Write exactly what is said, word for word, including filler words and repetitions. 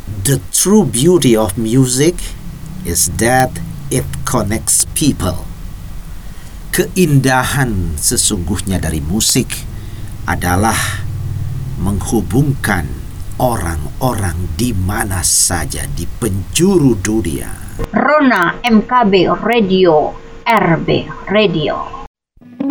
The true beauty of music is that it connects people. Keindahan sesungguhnya dari musik adalah menghubungkan orang-orang di mana saja di penjuru dunia. Rona M K B Radio, R B Radio.